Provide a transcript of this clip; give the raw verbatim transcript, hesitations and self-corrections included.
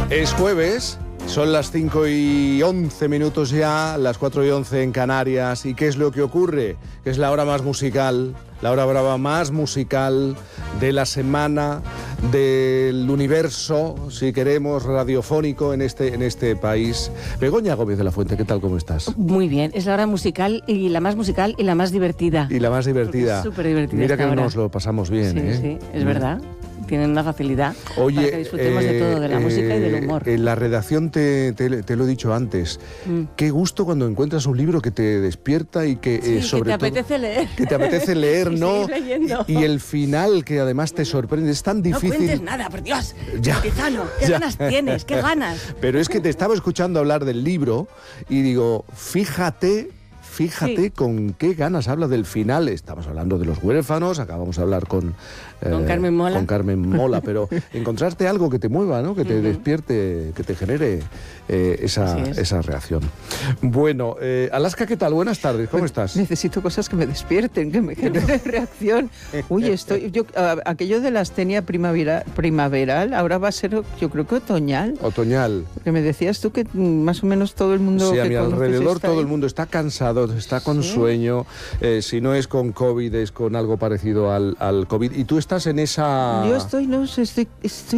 Es jueves, son las cinco y once minutos ya, las cuatro y once en Canarias. ¿Y qué es lo que ocurre? Que es la hora más musical, la hora brava más musical de la semana, del universo, si queremos, radiofónico en este, en este país. Begoña Gómez de la Fuente, ¿qué tal, cómo estás? Muy bien, es la hora musical y la más musical y la más divertida. Y la más divertida. Es súper divertida. Mira que hora. nos lo pasamos bien, sí, ¿eh? Sí, es verdad. Tienen una facilidad Oye, para que disfrutemos eh, de todo, de la eh, música y del humor. En la redacción te, te, te lo he dicho antes. Mm. Qué gusto cuando encuentras un libro que te despierta y que sí, eh, sobre que te todo, apetece leer. Que te apetece leer, y ¿no? Y, y el final que además te sorprende. Es tan difícil. No cuentes nada, por Dios. Ya, Tizano, ¿qué ya. ganas tienes? ¿Qué ganas? Pero es que te estaba escuchando hablar del libro y digo, fíjate... Fíjate sí. con qué ganas habla del final. Estamos hablando de Los huérfanos, acabamos de hablar con, eh, con Carmen Mola. Con Carmen Mola, pero encontrarte algo que te mueva, ¿no? Que te uh-huh. despierte, que te genere eh, esa, esa reacción. Bueno, eh, Alaska, ¿qué tal? Buenas tardes, ¿cómo estás? Necesito cosas que me despierten, que me generen reacción. Uy, estoy, yo, uh, aquello de la astenia primavera, primaveral, ahora va a ser, yo creo que otoñal. Otoñal. Porque me decías tú que más o menos todo el mundo... Sí, que a mi alrededor todo ahí. el mundo está cansado, está con ¿sí? sueño, eh, si no es con COVID, es con algo parecido al, al COVID. Y tú estás en esa... Yo estoy, no, estoy, estoy